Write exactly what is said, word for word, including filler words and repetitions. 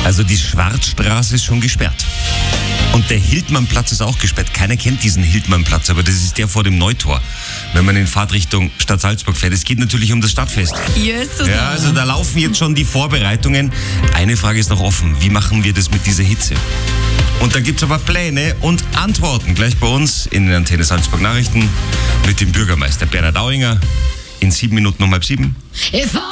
Also die Schwarzstraße ist schon gesperrt. Und der Hildmannplatz ist auch gesperrt. Keiner kennt diesen Hildmannplatz, aber das ist der vor dem Neutor, wenn man in Fahrtrichtung Stadt Salzburg fährt. Es geht natürlich um das Stadtfest. Jesus. Ja, also da laufen jetzt schon die Vorbereitungen. Eine Frage ist noch offen. Wie machen wir das mit dieser Hitze? Und da gibt es aber Pläne und Antworten gleich bei uns in den Antenne Salzburg Nachrichten mit dem Bürgermeister Bernhard Auinger in sieben Minuten um halb sieben.